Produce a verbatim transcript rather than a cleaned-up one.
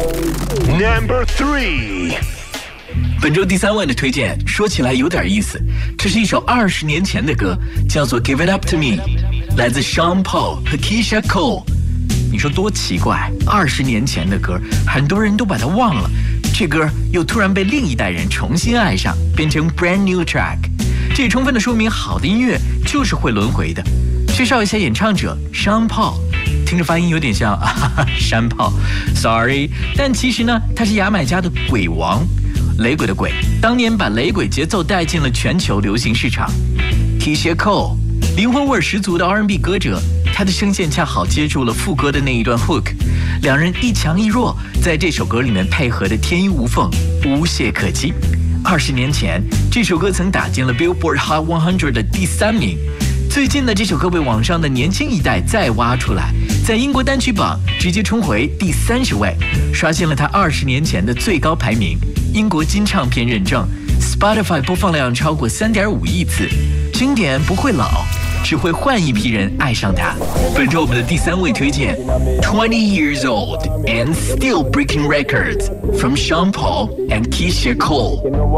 Number three。 本周第三位的推荐说起来有点意思，这是一首二十年前的歌，叫做 Give It Up To Me， 来自 Sean Paul 和 Keisha Cole。你说多奇怪，二十年前的歌很多人都把它忘了，这歌又突然被另一代人重新爱上，变成 brand new track。 这也充分的说明好的音乐就是会轮回的。介绍一下演唱者 Sean Paul， 听着发音有点像哈哈山炮 sorry， 但其实呢他是牙买加的鬼王，雷鬼的鬼，当年把雷鬼节奏带进了全球流行市场。 Keisha Cole， 灵魂味十足的 R and B 歌者，他的声线恰好接住了副歌的那一段 hook， 两人一强一弱，在这首歌里面配合的天衣无缝，无懈可击。二十年前，这首歌曾打进了 Billboard Hot 百的第三名。最近的这首歌被网上的年轻一代再挖出来，在英国单曲榜直接冲回第三十位，刷新了他二十年前的最高排名。英国金唱片认证 ，Spotify 播放量超过三点五亿次。经典不会老，只会换一批人爱上它。本周我们的第三位推荐 ，twenty years old and still breaking records from Sean Paul and Keisha Cole。